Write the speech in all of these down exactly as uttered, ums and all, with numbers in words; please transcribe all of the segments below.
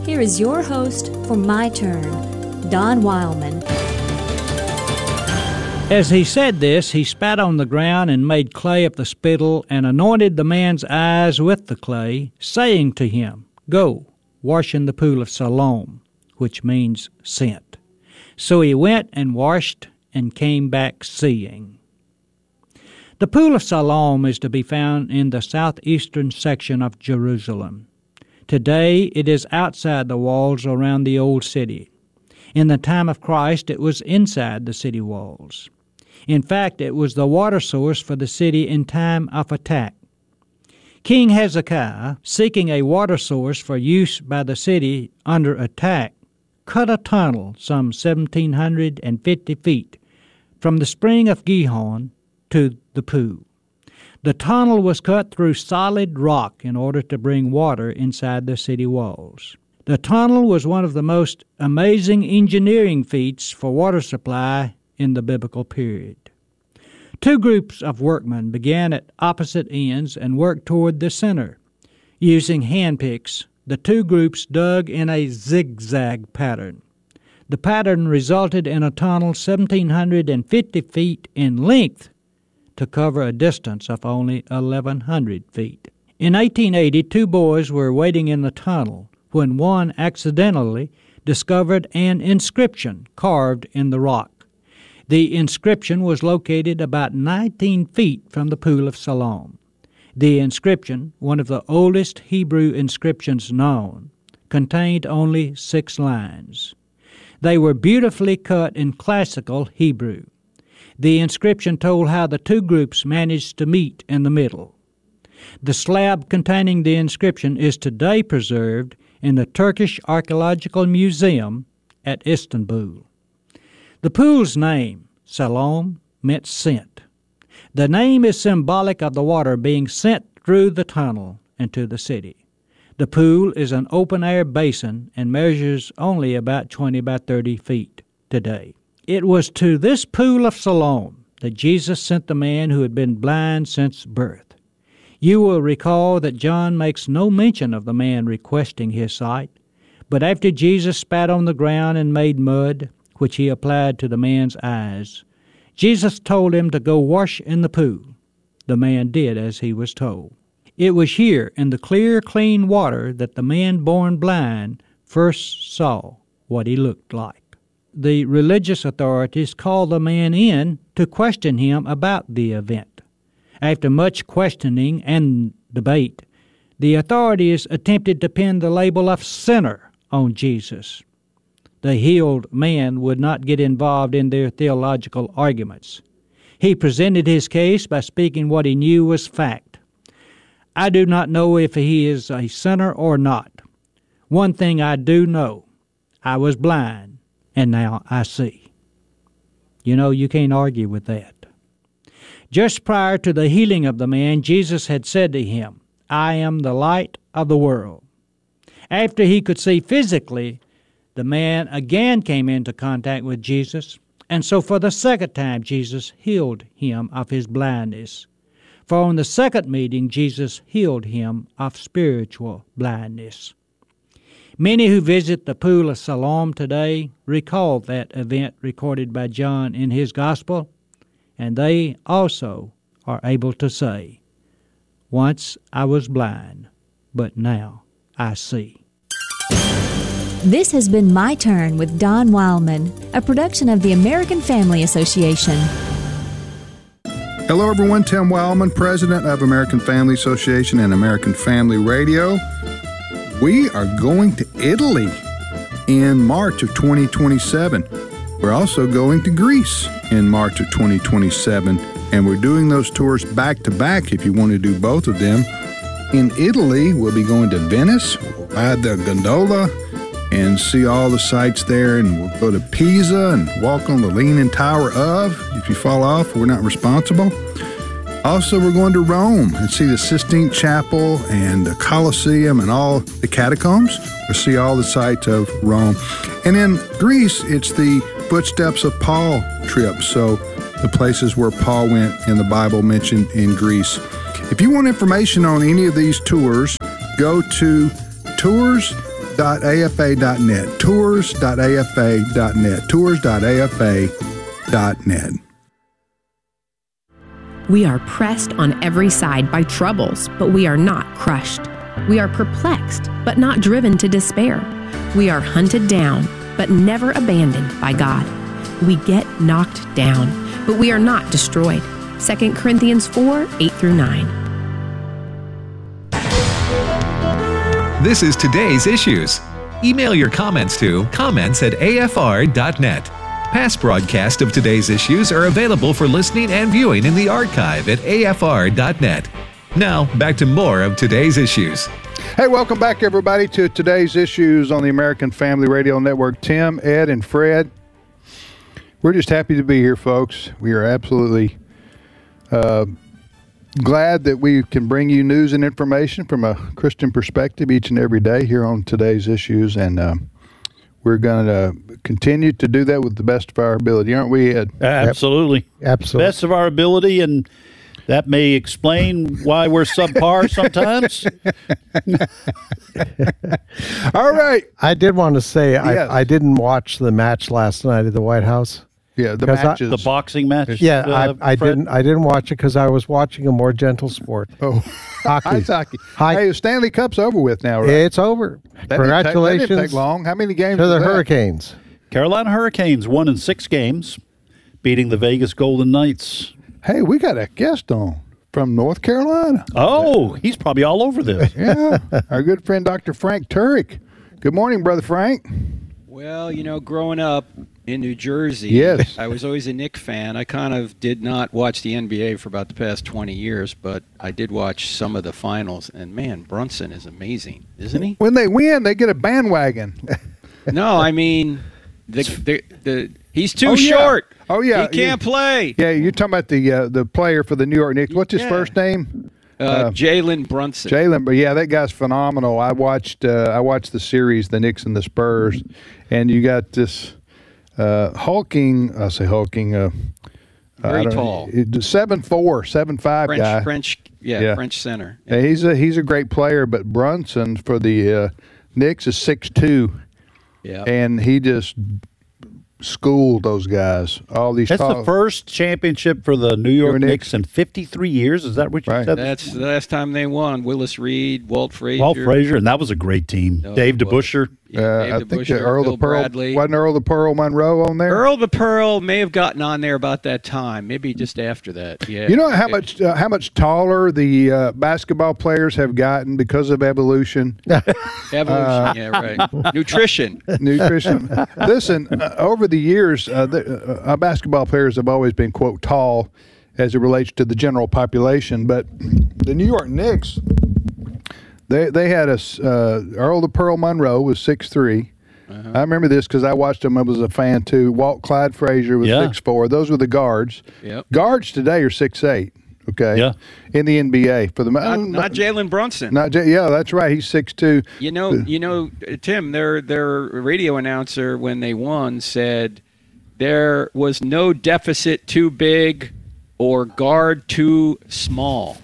here is your host for My Turn, Don Wildman. As he said this, he spat on the ground and made clay of the spittle and anointed the man's eyes with the clay, saying to him, Go, wash in the pool of Siloam, which means sent. So he went and washed and came back seeing. The pool of Siloam is to be found in the southeastern section of Jerusalem. Today it is outside the walls around the old city. In the time of Christ, it was inside the city walls. In fact, it was the water source for the city in time of attack. King Hezekiah, seeking a water source for use by the city under attack, cut a tunnel some seventeen hundred fifty feet from the spring of Gihon to the pool. The tunnel was cut through solid rock in order to bring water inside the city walls. The tunnel was one of the most amazing engineering feats for water supply in the biblical period. Two groups of workmen began at opposite ends and worked toward the center. Using hand picks, the two groups dug in a zigzag pattern. The pattern resulted in a tunnel seventeen hundred fifty feet in length to cover a distance of only eleven hundred feet. In eighteen eighty, two boys were waiting in the tunnel when one accidentally discovered an inscription carved in the rock. The inscription was located about nineteen feet from the pool of Siloam. The inscription, one of the oldest Hebrew inscriptions known, contained only six lines. They were beautifully cut in classical Hebrew. The inscription told how the two groups managed to meet in the middle. The slab containing the inscription is today preserved in the Turkish Archaeological Museum at Istanbul. The pool's name, Siloam, meant sent. The name is symbolic of the water being sent through the tunnel into the city. The pool is an open-air basin and measures only about twenty by thirty feet today. It was to this pool of Siloam that Jesus sent the man who had been blind since birth. You will recall that John makes no mention of the man requesting his sight, but after Jesus spat on the ground and made mud, which he applied to the man's eyes, Jesus told him to go wash in the pool. The man did as he was told. It was here in the clear, clean water that the man born blind first saw what he looked like. The religious authorities called the man in to question him about the event. After much questioning and debate, the authorities attempted to pin the label of sinner on Jesus. The healed man would not get involved in their theological arguments. He presented his case by speaking what he knew was fact. I do not know if he is a sinner or not. One thing I do know, I was blind, and now I see. You know, you can't argue with that. Just prior to the healing of the man, Jesus had said to him, I am the light of the world. After he could see physically, the man again came into contact with Jesus, and so for the second time Jesus healed him of his blindness. For on the second meeting, Jesus healed him of spiritual blindness. Many who visit the pool of Siloam today recall that event recorded by John in his gospel, and they also are able to say, Once I was blind, but now I see. This has been My Turn with Don Wildman, a production of the American Family Association. Hello, everyone. Tim Wildman, president of American Family Association and American Family Radio. We are going to Italy in March of twenty twenty-seven. We're also going to Greece in March of twenty twenty-seven, and we're doing those tours back-to-back if you want to do both of them. In Italy, we'll be going to Venice, we'll ride the gondola, and see all the sights there, and we'll go to Pisa and walk on the Leaning Tower of. If you fall off, we're not responsible. Also, we're going to Rome and see the Sistine Chapel and the Colosseum and all the catacombs. We'll see all the sights of Rome. And in Greece, it's the Footsteps of Paul trip, so the places where Paul went in the Bible mentioned in Greece. If you want information on any of these tours, go to tours dot a f a dot net. tours dot a f a dot net. tours dot a f a dot net. We are pressed on every side by troubles, but we are not crushed. We are perplexed, but not driven to despair. We are hunted down, but never abandoned by God. We get knocked down, but we are not destroyed. Second Corinthians four, eight through nine. This is Today's Issues. Email your comments to comments at a f r dot net. Past broadcasts of Today's Issues are available for listening and viewing in the archive at a f r dot net. Now, back to more of Today's Issues. Hey, welcome back, everybody, to Today's Issues on the American Family Radio Network. Tim, Ed, and Fred, we're just happy to be here, folks. We are absolutely uh, glad that we can bring you news and information from a Christian perspective each and every day here on Today's Issues, and uh, we're going to continue to do that with the best of our ability, aren't we, Ed? Absolutely. Absolutely. Best of our ability, and that may explain why we're subpar sometimes. All right. I did want to say Yes. I, I didn't watch the match last night at the White House. Yeah, the 'Cause I- matches. The boxing match. Yeah, uh, I, I Fred? didn't. I didn't watch it because I was watching a more gentle sport. Oh, Hockey. ice hockey. Hi- Hey, the Stanley Cup's over with now, right? It's over. That didn't take- Congratulations that didn't take long. How many games to the was that? Hurricanes. Carolina Hurricanes won in six games, beating the Vegas Golden Knights. Hey, we got a guest on from North Carolina. Oh, he's probably all over this. Yeah, our good friend Doctor Frank Turek. Good morning, Brother Frank. Well, you know, growing up in New Jersey, Yes. I was always a Knicks fan. I kind of did not watch the N B A for about the past twenty years, but I did watch some of the finals, and man, Brunson is amazing, isn't he? When they win, they get a bandwagon. No, I mean, the the, the he's too Oh, yeah. short. Oh, yeah. He can't play. Yeah, you're talking about the uh, the player for the New York Knicks. What's his Yeah. first name? Uh, Jalen Brunson. Jalen. But yeah, that guy's phenomenal. I watched uh, I watched the series, the Knicks and the Spurs, and you got this uh, hulking. I say hulking. Uh, Very I don't tall. know, seven four, seven five French, guy. French, yeah, Yeah. French center. Yeah, he's a he's a great player, but Brunson for the uh, Knicks is six two, Yeah. and he just schooled those guys. All these That's tall, the first championship for the New York Knicks. Knicks in fifty-three years. Is that what you Right. said? That's the last time they won. Willis Reed, Walt Frazier. Walt Frazier, and that was a great team. No, Dave it was. DeBusschere. Yeah, Uh, Dave I think DeBusschere, that Earl Bill the Pearl Bradley. wasn't Earl the Pearl Monroe on there. Earl the Pearl may have gotten on there about that time, maybe just after that. Yeah. You know how much uh, how much taller the uh, basketball players have gotten because of evolution, Evolution. yeah, right. Nutrition. nutrition. Listen, uh, over the years, uh, the, uh, our basketball players have always been quote tall, as it relates to the general population. But the New York Knicks, they they had a s- uh, Earl the Pearl Monroe was six three. Uh-huh. I remember this because I watched him. I was a fan too. Walt Clyde Frazier was Yeah. six four. Those were the guards. Yep. Guards today are six eight. Okay. Yeah. In the N B A for the Not, not Jalen Brunson. Not J- yeah, that's right. He's six two. You know, you know, uh, Tim, their their radio announcer when they won said there was no deficit too big or guard too small.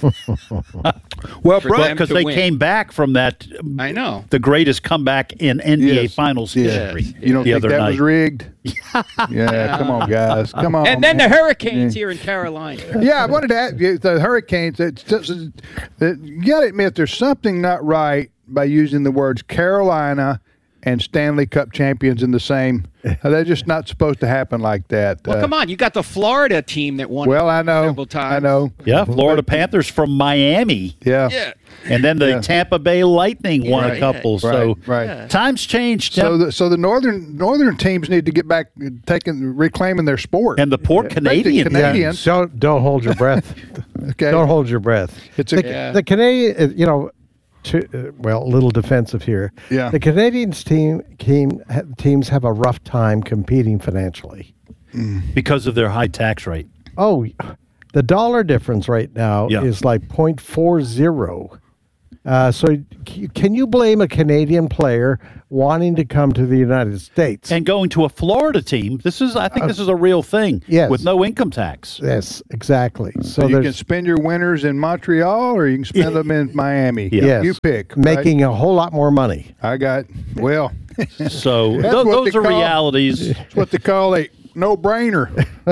Well, For Brun- them Because to they win. came back from that, I know. the greatest comeback in N B A Yes. Finals Yes. history. You don't the think other that night. was rigged? Yeah, come on, guys. Come on. And then the man. Hurricanes here in Carolina. Yeah, I wanted to ask you, the Hurricanes. It's just, it, you got to admit, there's something not right by using the words Carolina and Stanley Cup champions in the same. They're just not supposed to happen like that. Well, Uh, come on, you got the Florida team that won. Well, I know. several times. I know. Yeah, Florida Panthers from Miami. Yeah. Yeah. And then the Yeah. Tampa Bay Lightning won Right. a couple. So Right, right. times changed. So the so the northern northern teams need to get back taking reclaiming their sport. and the poor Right, the Canadians. Canadians. Don't don't hold your breath. Okay. Don't hold your breath. It's a- the, Yeah. the Canadian, uh, you know, to, uh, well, a little defensive here. Yeah. The Canadians team, team ha- teams have a rough time competing financially. because of their high tax rate. Oh, the dollar difference right now Yeah. is like point four zero. Uh, so, c- can you blame a Canadian player wanting to come to the United States and going to a Florida team? This is, I think, this is a real thing. Yes. With no income tax. Yes, exactly. So, So you there's can spend your winters in Montreal, or you can spend them in Miami. Yes. You pick. right? making a whole lot more money. I got well. So That's tho- what those they are call- realities. That's what they call a no-brainer.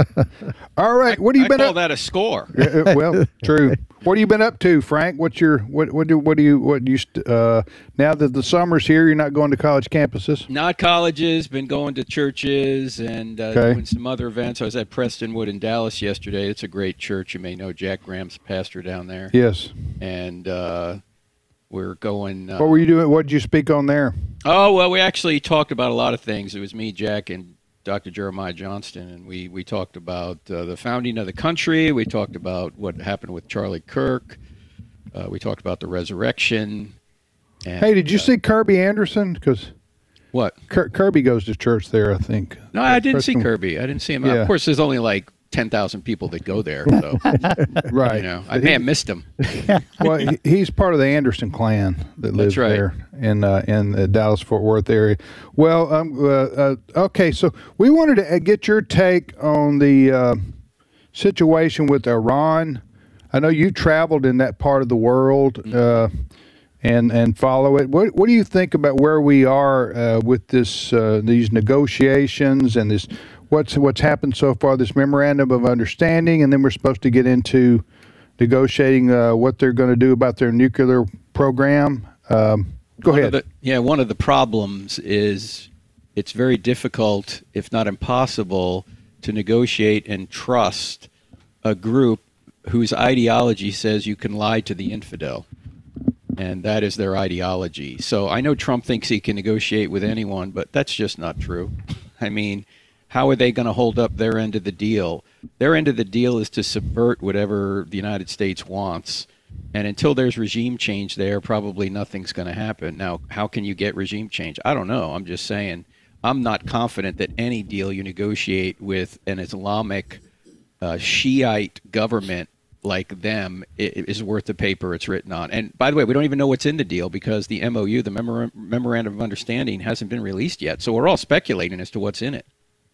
All right, what have you I been call up? that a score. Uh, uh, well, true. What have you been up to, Frank? What's your what? What do what do you what do you st- uh, now that the summer's here? You're not going to college campuses. Not colleges, been going to churches and uh, Okay. doing some other events. I was at Prestonwood in Dallas yesterday. It's a great church. You may know Jack Graham's pastor down there. Yes. And uh, we're going. Uh, What were you doing? What did you speak on there? Oh, well, we actually talked about a lot of things. It was me, Jack, and Doctor Jeremiah Johnston, and we, we talked about uh, the founding of the country. We talked about what happened with Charlie Kirk. Uh, we talked about the resurrection. And, Hey, did you uh, see Kirby Anderson? Because what? Kir- Kirby goes to church there, I think. No, I didn't see Preston- Kirby. I didn't see him. Yeah. Of course, there's only like ten thousand people that go there. So, Right. you know, I But may he- have missed him. well, he, he's part of the Anderson clan that lives right. there in uh, in the Dallas Fort Worth area. Well, um, uh, uh, okay, so we wanted to uh, get your take on the uh, situation with Iran. I know you traveled in that part of the world uh, and and follow it. What what do you think about where we are uh, with this uh, these negotiations and this what's what's happened so far? This memorandum of understanding, and then we're supposed to get into negotiating uh, what they're going to do about their nuclear program. Um, go One ahead. of the- yeah, one of the problems is it's very difficult, if not impossible, to negotiate and trust a group whose ideology says you can lie to the infidel. And that is their ideology. So I know Trump thinks he can negotiate with anyone, but that's just not true. I mean, how are they going to hold up their end of the deal? Their end of the deal is to subvert whatever the United States wants. And until there's regime change there, probably nothing's going to happen. Now, how can you get regime change? I don't know. I'm just saying I'm not confident that any deal you negotiate with an Islamic uh, Shiite government like them i- is worth the paper it's written on. And by the way, we don't even know what's in the deal because the M O U, the Memor- Memorandum of Understanding, hasn't been released yet. So we're all speculating as to what's in it.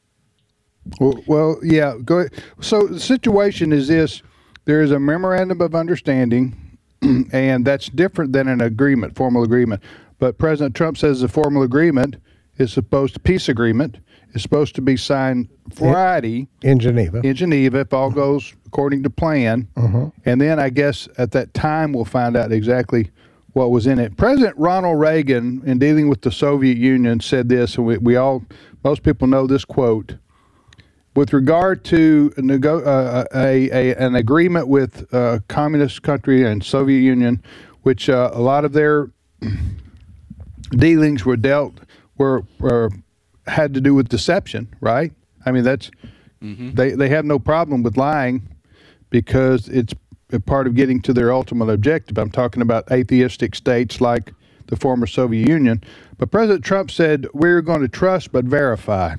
Well, well, yeah. Go ahead. So the situation is this: there is a memorandum of understanding, and that's different than an agreement, formal agreement. But President Trump says the formal agreement is supposed to peace agreement is supposed to be signed Friday In Geneva. in Geneva if all goes according to plan. And then I guess at that time we'll find out exactly what was in it. President Ronald Reagan, in dealing with the Soviet Union, said this, and we, we all, most people know this quote. With regard to a, nego- uh, a, a an agreement with a communist country and Soviet Union, which uh, a lot of their dealings were dealt were, were had to do with deception, right? I mean, that's they they have no problem with lying because it's a part of getting to their ultimate objective. I'm talking about atheistic states like the former Soviet Union. But President Trump said we're going to trust but verify.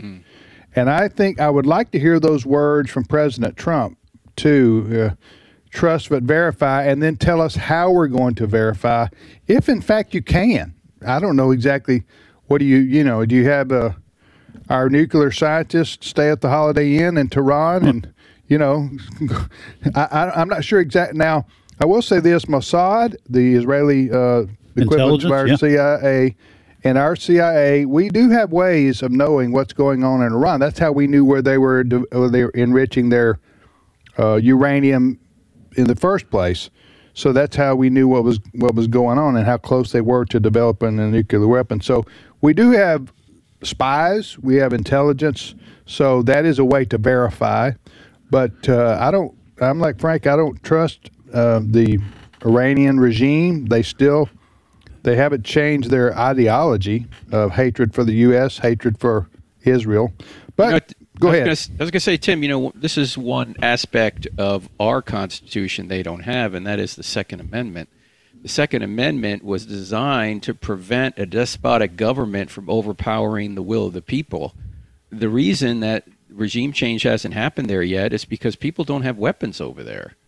And I think I would like to hear those words from President Trump, too. Uh, trust but verify, and then tell us how we're going to verify, if in fact you can. I don't know exactly. What do you, you know, do you have uh, our nuclear scientists stay at the Holiday Inn in Tehran? And, you know, I, I, I'm not sure exact. Now, I will say this, Mossad, the Israeli uh, equivalent of our Intelligence, C I A, and our C I A, we do have ways of knowing what's going on in Iran. That's how we knew where they were, de- where they were enriching their uh, uranium in the first place. So that's how we knew what was what was going on and how close they were to developing a nuclear weapon. So we do have spies, we have intelligence. So that is a way to verify. But uh, I don't. I'm like Frank. I don't trust uh, the Iranian regime. They still. They haven't changed their ideology of hatred for the U S, hatred for Israel. But You know, go I was ahead. gonna- I was going to say, Tim, you know, this is one aspect of our Constitution they don't have, and that is the Second Amendment. The Second Amendment was designed to prevent a despotic government from overpowering the will of the people. The reason that regime change hasn't happened there yet is because people don't have weapons over there.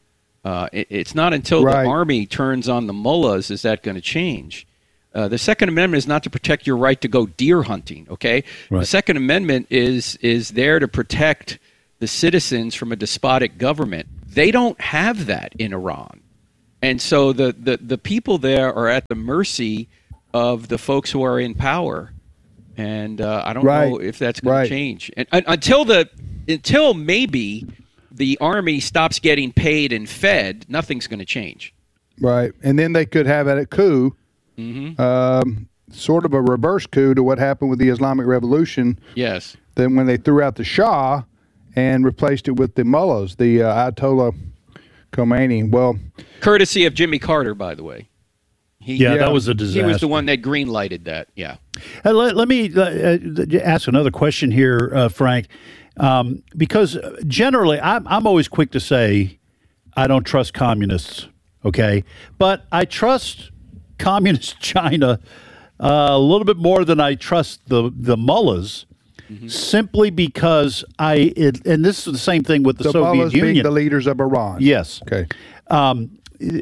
Uh, it, it's not until Right. the Army turns on the mullahs is that going to change. Uh, the Second Amendment is not to protect your right to go deer hunting, okay? Right. The Second Amendment is is there to protect the citizens from a despotic government. They don't have that in Iran. And so the, the, the people there are at the mercy of the folks who are in power. And uh, I don't Right. know if that's going Right. to change. And, and until the until maybe the Army stops getting paid and fed, nothing's going to change. Right. And then they could have a coup, Mm-hmm. um, sort of a reverse coup to what happened with the Islamic Revolution. Yes. Then when they threw out the Shah and replaced it with the mullahs, the uh, Ayatollah Khomeini. Well, Courtesy of Jimmy Carter, by the way. He, Yeah, Yeah. that was a disaster. He was the one that green-lighted that, yeah. Uh, let, let me uh, uh, ask another question here, uh, Frank, um, because generally I'm, I'm always quick to say I don't trust communists, okay? But I trust communist China uh, a little bit more than I trust the, the mullahs, Mm-hmm. simply because I, it, and this is the same thing with the, the Soviet mullahs being Union. the leaders of Iran. Yes. Okay. Um,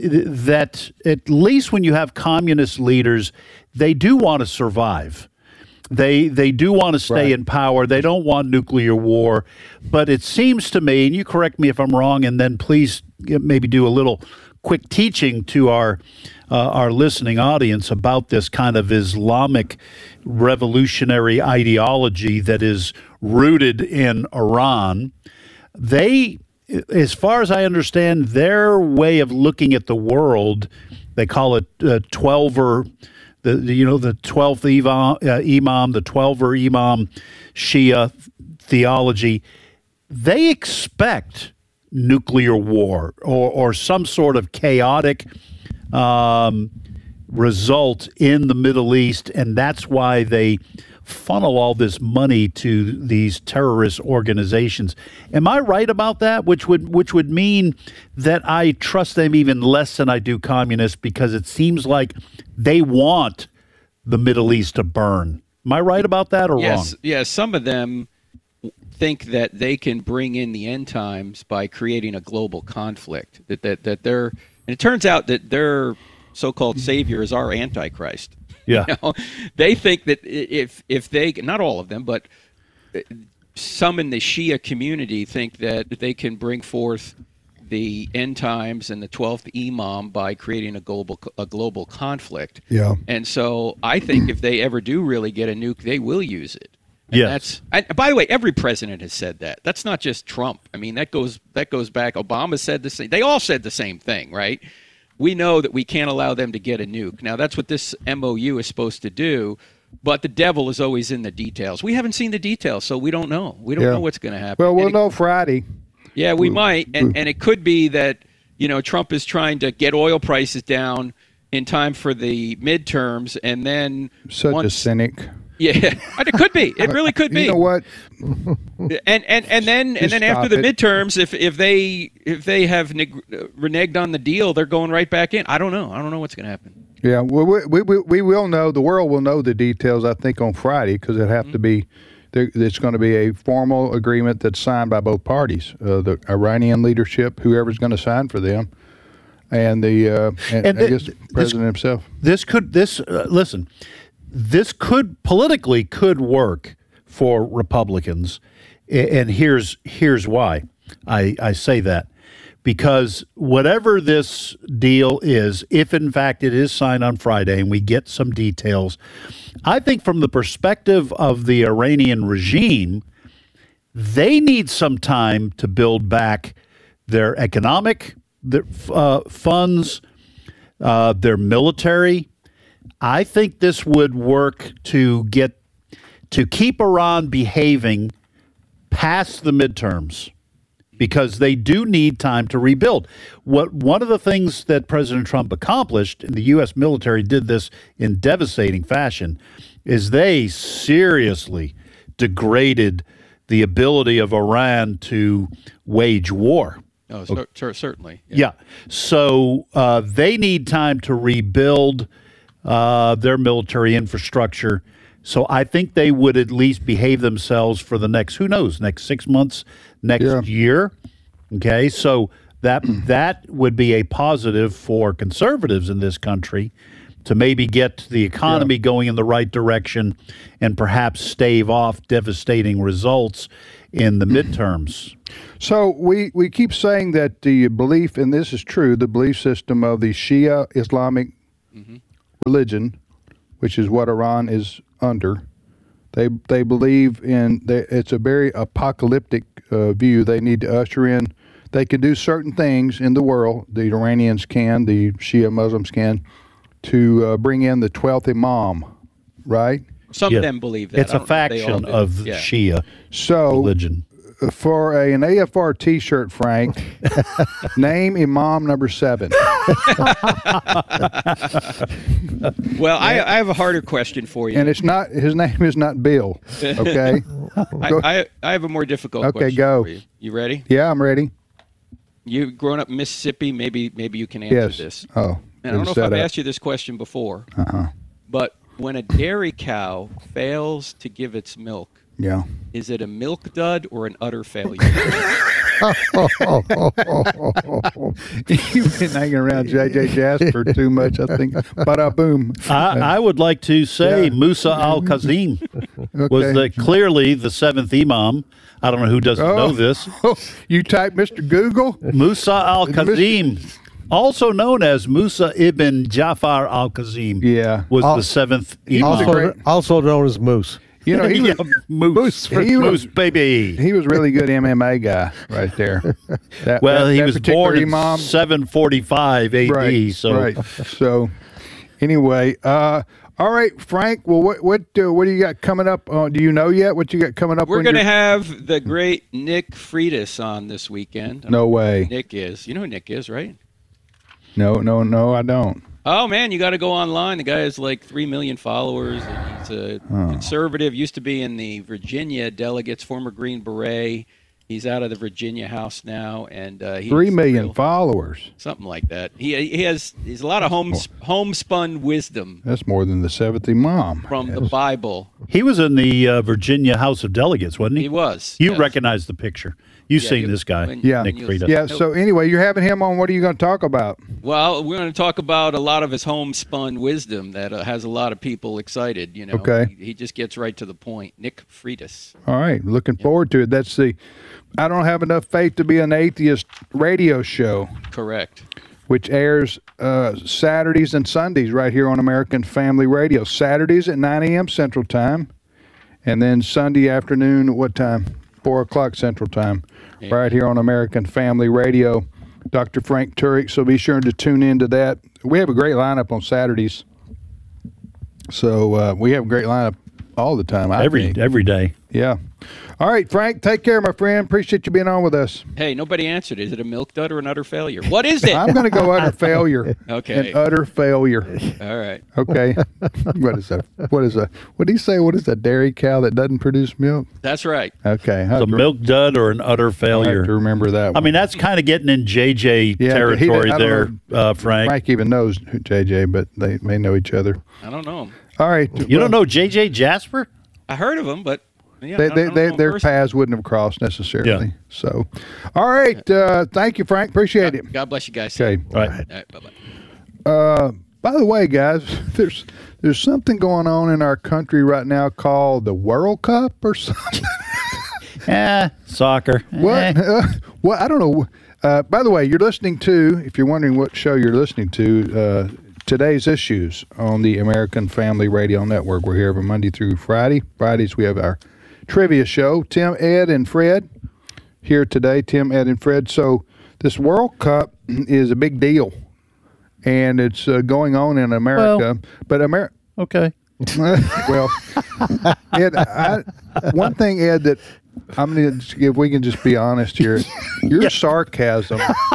that at least when you have communist leaders, they do want to survive. They they do want to stay Right. in power. They don't want nuclear war. But it seems to me, and you correct me if I'm wrong, and then please maybe do a little quick teaching to our uh, our listening audience about this kind of Islamic revolutionary ideology that is rooted in Iran. They, as far as I understand, their way of looking at the world, they call it uh, twelver, the, the you know the twelfth imam, uh, imam, the twelver imam Shia theology. They expect nuclear war or or some sort of chaotic um, result in the Middle East, and that's why they funnel all this money to these terrorist organizations. Am I right about that? Which would which would mean that I trust them even less than I do communists, because it seems like they want the Middle East to burn. Am I right about that or Yes, wrong? yes. Some of them think that they can bring in the end times by creating a global conflict. That that that they're, and it turns out that their so-called savior is our Antichrist. Yeah. You know, they think that if if they, not all of them, but some in the Shia community think that they can bring forth the end times and the twelfth imam by creating a global a global conflict. Yeah. And so I think if they ever do really get a nuke, they will use it. And Yes. That's, and by the way, every president has said that. That's not just Trump. I mean, that goes that goes back. Obama said the same. They all said the same thing, right? We know that we can't allow them to get a nuke. Now, that's what this M O U is supposed to do, but the devil is always in the details. We haven't seen the details, so we don't know. We don't Yeah. know what's going to happen. Well, we'll And it- know Friday. yeah, we might, and and it could be that, you know, Trump is trying to get oil prices down in time for the midterms, and then Such once, a cynic. yeah, and it could be. It really could be. You know what? And and and then and Just then after stop the it. midterms, if if they if they have neg- uh, reneged on the deal, they're going right back in. I don't know. I don't know what's going to happen. Yeah, well, we, we we we will know. The world will know the details, I think, on Friday, because it have to be. There, it's going to be a formal agreement that's signed by both parties, uh, the Iranian leadership, whoever's going to sign for them, and the uh, and, And I the- guess this- president himself. This could this uh, listen. This could politically could work for Republicans, a- and here's here's why I I say that. Because whatever this deal is, if in fact it is signed on Friday and we get some details, I think from the perspective of the Iranian regime, they need some time to build back their economic their, uh, funds, uh, their military. I think this would work to get to keep Iran behaving past the midterms, because they do need time to rebuild. What one of the things that President Trump accomplished, and the U S military did this in devastating fashion, is they seriously degraded the ability of Iran to wage war. Oh, cer- cer- certainly. Yeah. So uh, they need time to rebuild uh, their military infrastructure. So I think they would at least behave themselves for the next, who knows, next six months, next Yeah. year. Okay. So that that would be a positive for conservatives in this country to maybe get the economy yeah. going in the right direction and perhaps stave off devastating results in the midterms. So we, we keep saying that the belief, and this is true, the belief system of the Shia Islamic mm-hmm. religion, which is what Iran is under, they they believe in, they, it's a very apocalyptic uh, view. They need to usher in, they can do certain things in the world, the Iranians can, the Shia Muslims can, to uh, bring in the twelfth Imam, right? Some yeah. of them believe that. It's a faction of yeah. Shia so, religion. For a, an A F R T-shirt, Frank, name Imam number seven. Well, I, I have a harder question for you. And it's not, his name is not Bill, okay? I, I, I have a more difficult okay, question go. for you. You ready? Yeah, I'm ready. You've grown up in Mississippi. Maybe maybe you can answer yes. this. Oh, and I don't know if I've up. asked you this question before, uh-huh. but when a dairy cow fails to give its milk, yeah, is it a milk dud or an utter failure? You've been hanging around J J Jasper too much, I think. Bada boom. I, I would like to say yeah. Musa al-Kazim okay. was the, clearly the seventh Imam. I don't know who doesn't oh. know this. You type Mister Google? Musa al-Kazim. Also known as Musa ibn Jafar al-Kazim, yeah. was Al- the seventh Imam. Also, also known as Moose. You know, he was yeah, Moose, he Moose, was, baby. He was really good M M A guy right there. That, well, that, he that was born in Imam, seven forty-five A D. Right, so, right. So, anyway, uh, all right, Frank. Well, what what uh, what do you got coming up? Uh, do you know yet what you got coming up? We're going to have the great Nick Freitas on this weekend. No way. Nick is. You know who Nick is, right? No, no, no, I don't. Oh, man, you got to go online. The guy has like three million followers. And he's a oh. conservative, used to be in the Virginia delegates, former Green Beret. He's out of the Virginia House now. and uh, Three million real, followers. Something like that. He he has he's a lot of home, homespun wisdom. That's more than the seventh Imam. From yes. the Bible. He was in the uh, Virginia House of Delegates, wasn't he? He was. You yes. recognize the picture. You've yeah, seen you, this guy, when, yeah. Nick Freitas. Yeah, so anyway, you're having him on. What are you going to talk about? Well, we're going to talk about a lot of his homespun wisdom that uh, has a lot of people excited. You know, okay. He, he just gets right to the point. Nick Freitas. All right, looking yeah. forward to it. That's the I Don't Have Enough Faith to Be an Atheist radio show. Correct. Which airs uh, Saturdays and Sundays right here on American Family Radio. Saturdays at nine a.m. Central Time, and then Sunday afternoon at what time? four o'clock Central Time, yeah. right here on American Family Radio. Doctor Frank Turek, so be sure to tune into that. We have a great lineup on Saturdays. So uh, we have a great lineup all the time, I every think. Every day. Yeah. All right, Frank, take care, my friend. Appreciate you being on with us. Hey, nobody answered. Is it a milk dud or an utter failure? What is it? I'm going to go utter failure. Okay. An utter failure. All right. Okay. What is that? What is that? What do you say? What is a dairy cow that doesn't produce milk? That's right. Okay. It's a milk dud or an utter failure. I have to remember that one. I mean, that's kind of getting in J J yeah, territory there, know, uh, Frank. Frank even knows J J, but they may know each other. I don't know him. All right. You well, don't know J J Jasper? I heard of him, but yeah, they, I don't, they, I don't they, know their person. paths wouldn't have crossed necessarily. Yeah. So, all right. Uh, thank you, Frank. Appreciate God, it. God bless you guys. Okay. All right. All right. Bye-bye. Uh, by the way, guys, there's there's something going on in our country right now called the World Cup or something. Eh, soccer. What? Eh. Uh, well, I don't know. Uh, by the way, you're listening to, if you're wondering what show you're listening to, uh, Today's Issues on the American Family Radio Network. We're here every Monday through Friday. Fridays we have our trivia show. Tim, Ed, and Fred here today. Tim, Ed, and Fred. So this World Cup is a big deal, and it's uh, going on in America. Well, but America. Okay. Well, Ed, I, one thing, Ed, that I'm going to, if we can just be honest here, your yeah. sarcasm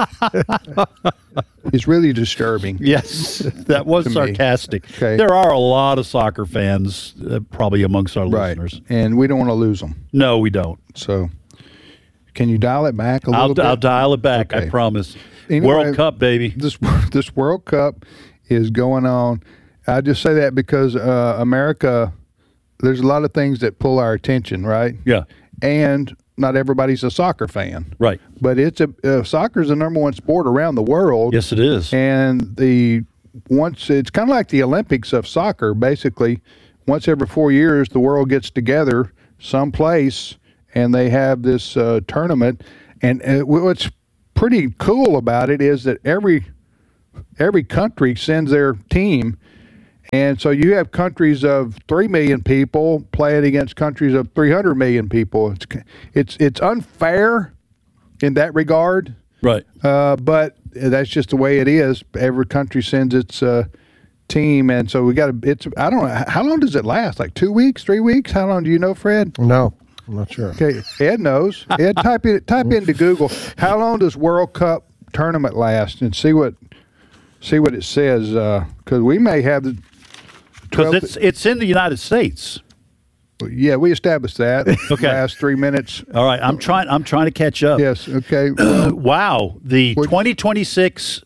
is really disturbing. Yes, that was sarcastic. Okay. There are a lot of soccer fans uh, probably amongst our right. listeners. And we don't want to lose them. No, we don't. So can you dial it back a little I'll, bit? I'll dial it back, okay. I promise. Anyway, World Cup, baby. This, this World Cup is going on. I just say that because uh, America, there's a lot of things that pull our attention, right? Yeah. And not everybody's a soccer fan. Right. But it's a uh, soccer is the number one sport around the world. Yes, it is. And the once it's kind of like the Olympics of soccer. Basically, once every four years, the world gets together someplace and they have this uh, tournament. And uh, what's pretty cool about it is that every every country sends their team. And so you have countries of three million people playing against countries of three hundred million people. It's it's it's unfair in that regard. Right. Uh, but that's just the way it is. Every country sends its uh, team, and so we got to. It's I don't know how long does it last? Like two weeks, three weeks? How long do you know, Fred? No, I'm not sure. Okay, Ed knows. Ed, type in type into Google. How long does World Cup tournament last, and see what see what it says. Because uh, we may have the. Because it's it's in the United States. Yeah, we established that. Okay. Last three minutes. All right, I'm trying. I'm trying to catch up. Yes. Okay. Wow, the What- twenty twenty-six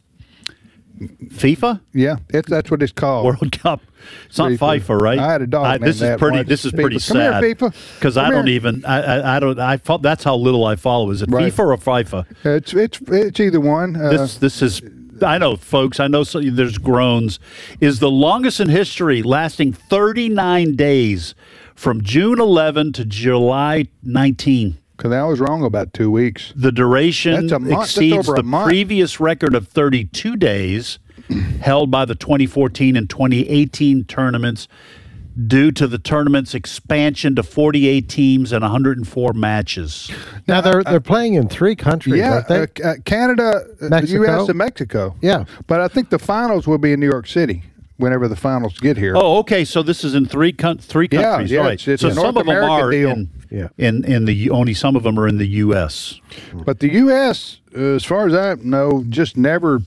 FIFA Yeah, it, that's what it's called. World Cup. It's not FIFA. FIFA, right? I had a dog I, named This is that pretty. once. This is FIFA. pretty Come here, sad. FIFA. Because I Come don't here. even. I, I, I don't. I fo- That's how little I follow. Is it Right. FIFA or FIFA? It's it's it's either one. Uh, This this is. I know, folks. I know so, there's groans. Is the longest in history, lasting thirty-nine days, from June eleventh to July nineteenth. Because I was wrong about two weeks. The duration That's a month. That's exceeds over a the month. previous record of thirty-two days held by the twenty fourteen and twenty eighteen tournaments due to the tournament's expansion to forty-eight teams and one hundred four matches. Now they're they're playing in three countries, Yeah, aren't they? uh, uh, Canada, uh, the Mexico? U S, and Mexico. Yeah. But I think the finals will be in New York City whenever the finals get here. Oh, okay. So this is in three coun- three Yeah, countries, yeah, right? it's- it's so a some North of them American are deal. in, Yeah. in in the only some of them are in the U S. But the U S, uh, as far as I know, just never.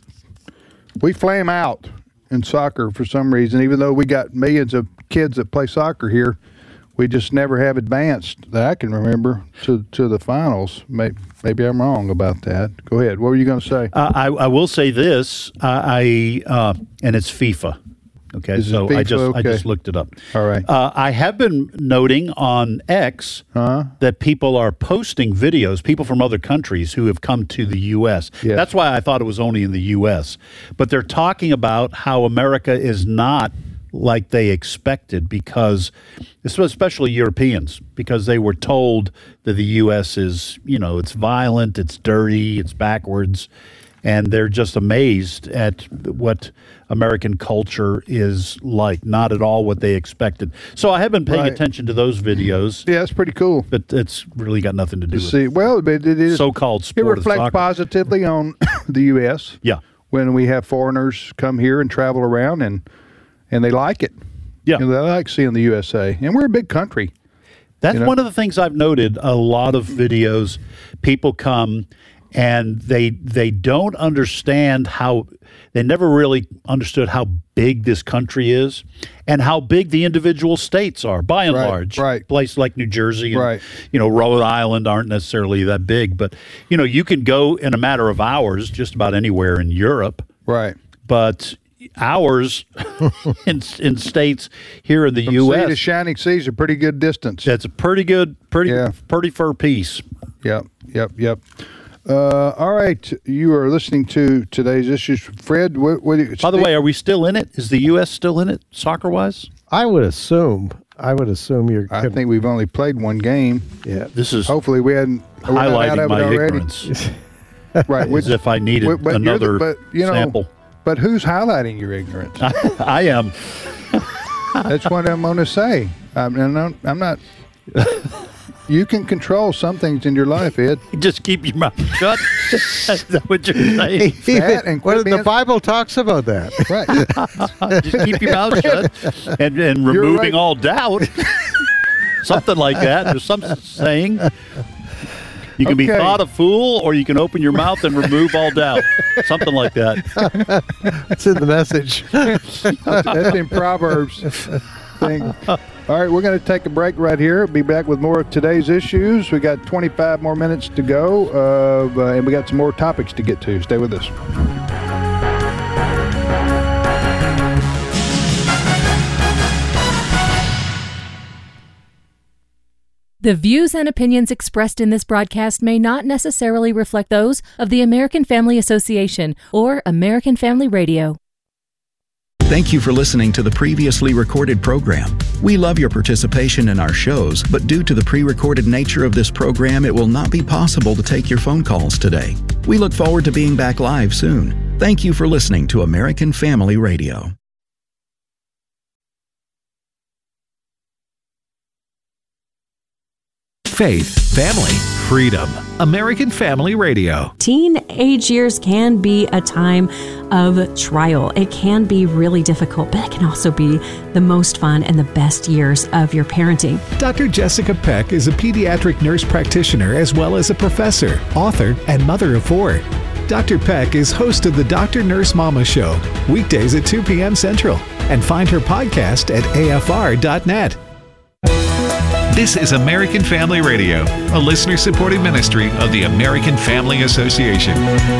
We flame out in soccer for some reason, even though we got millions of kids that play soccer here. We just never have advanced that I can remember to to the finals. Maybe, maybe I'm wrong about that. Go ahead. What were you going to say? Uh, I, I will say this, uh, I uh, and it's FIFA. Okay, Is it so I FIFA? just I Okay. just looked it up. All right. Uh, I have been noting on X Uh-huh. that people are posting videos, people from other countries who have come to the U S. Yes. That's why I thought it was only in the U S. But they're talking about how America is not like they expected because, especially Europeans, because they were told that the U S is, you know, it's violent, it's dirty, it's backwards. And they're just amazed at what American culture is like. Not at all what they expected. So I have been paying Right. attention to those videos, Yeah, it's pretty cool but it's really got nothing to do to with see. Well, but it is so-called It sport of reflects soccer. positively on the U S. Yeah. When we have foreigners come here and travel around and and they like it. Yeah. You know, they like seeing the U S A, and we're a big country. That's You know? one of the things I've noted. A lot of videos, people come and they they don't understand how they never really understood how big this country is and how big the individual states are by and Right, large. right. Places like New Jersey and Right. you know Rhode Island aren't necessarily that big, but you know you can go in a matter of hours just about anywhere in Europe. Right. But hours in in states here in the From U sea to S shining seas a pretty good distance. that's a pretty good, pretty Yeah. pretty fur piece. Yep, yep, yep. Uh, all right, you are listening to today's issues. Fred, what, what do you, By the way, are we still in it? Is the U S still in it, soccer wise? I would assume. I would assume you're. I think we've only played one game. Yeah. This is Hopefully, we hadn't we're not out highlighting of my it already. ignorance, Right, as which, if I needed but- but you're the- another but, you know, sample. But who's highlighting your ignorance? I am. That's what I'm going to say. I'm, and I'm I'm not. You can control some things in your life, Ed. Just keep your mouth shut. Is that what you're saying? That and What quit the being- Bible talks about that. Right. Just keep your mouth shut and, and You're removing right. all doubt. Something like that. There's some saying. You can be Okay. thought a fool, or you can open your mouth and remove all doubt. Something like that. It's in the message. That's in Proverbs. Thing. All right, we're going to take a break right here. Be back with more of today's issues. We got twenty-five more minutes to go, uh, uh, and we got some more topics to get to. Stay with us. The views and opinions expressed in this broadcast may not necessarily reflect those of the American Family Association or American Family Radio. Thank you for listening to the previously recorded program. We love your participation in our shows, but due to the pre-recorded nature of this program, it will not be possible to take your phone calls today. We look forward to being back live soon. Thank you for listening to American Family Radio. Faith, family, freedom. American Family Radio. Teenage years can be a time of trial. It can be really difficult, but it can also be the most fun and the best years of your parenting. Doctor Jessica Peck is a pediatric nurse practitioner as well as a professor, author, and mother of four. Doctor Peck is host of the Doctor Nurse Mama Show, weekdays at two p.m. Central, and find her podcast at A F R dot net. This is American Family Radio, a listener-supported ministry of the American Family Association.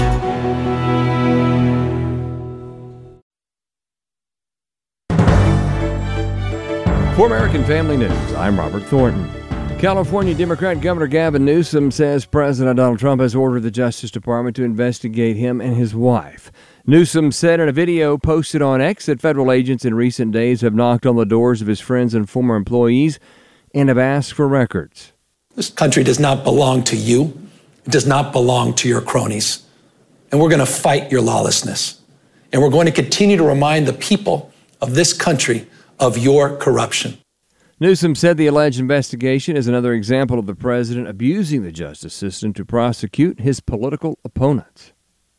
For American Family News, I'm Robert Thornton. California Democrat Governor Gavin Newsom says President Donald Trump has ordered the Justice Department to investigate him and his wife. Newsom said in a video posted on X that federal agents in recent days have knocked on the doors of his friends and former employees and have asked for records. This country does not belong to you. It does not belong to your cronies. And we're going to fight your lawlessness. And we're going to continue to remind the people of this country of your corruption. Newsom said the alleged investigation is another example of the president abusing the justice system to prosecute his political opponents.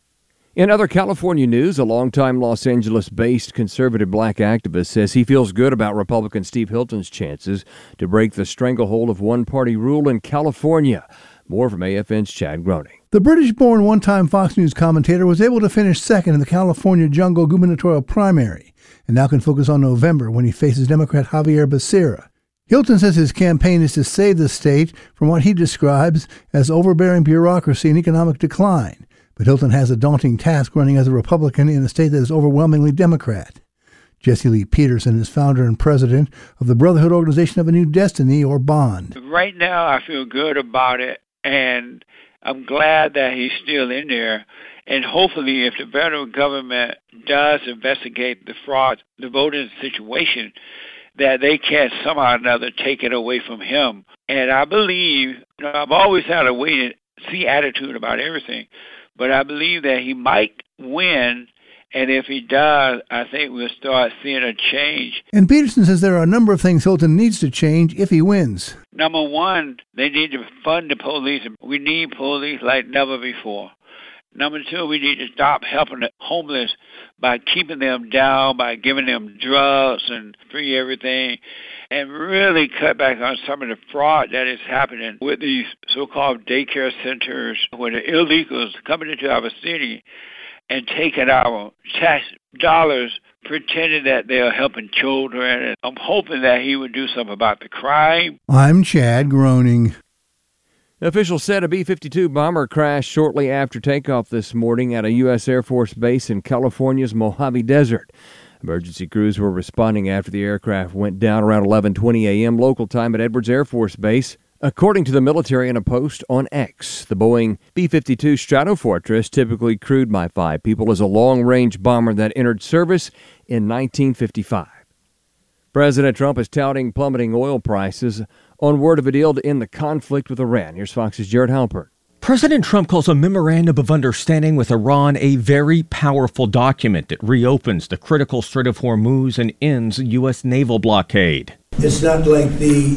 In other California news, a longtime Los Angeles-based conservative black activist says he feels good about Republican Steve Hilton's chances to break the stranglehold of one-party rule in California. More from A F N's Chad Groening. The British-born one-time Fox News commentator was able to finish second in the California jungle gubernatorial primary and now can focus on November when he faces Democrat Javier Becerra. Hilton says his campaign is to save the state from what he describes as overbearing bureaucracy and economic decline. But Hilton has a daunting task running as a Republican in a state that is overwhelmingly Democrat. Jesse Lee Peterson is founder and president of the Brotherhood Organization of a New Destiny, or BOND. Right now, I feel good about it, and I'm glad that he's still in there. And hopefully, if the federal government does investigate the fraud, the voting situation, that they can somehow or another take it away from him. And I believe, you know, I've always had a wait-and-see attitude about everything. But I believe that he might win, and if he does, I think we'll start seeing a change. And Peterson says there are a number of things Hilton needs to change if he wins. Number one, they need to fund the police. We need police like never before. Number two, we need to stop helping the homeless by keeping them down, by giving them drugs and free everything, and really cut back on some of the fraud that is happening with these so-called daycare centers where the illegals coming into our city and taking our tax dollars, pretending that they're helping children. And I'm hoping that he would do something about the crime. I'm Chad Groening. Officials said a B fifty-two bomber crashed shortly after takeoff this morning at a U S Air Force base in California's Mojave Desert. Emergency crews were responding after the aircraft went down around eleven twenty a.m. local time at Edwards Air Force Base. According to the military in a post on X, the Boeing B fifty-two Stratofortress, typically crewed by five people, is a long-range bomber that entered service in nineteen fifty-five. President Trump is touting plummeting oil prices on word of a deal to end the conflict with Iran. Here's Fox's Jared Halpern. President Trump calls a memorandum of understanding with Iran a very powerful document that reopens the critical Strait of Hormuz and ends U S naval blockade. It's not like the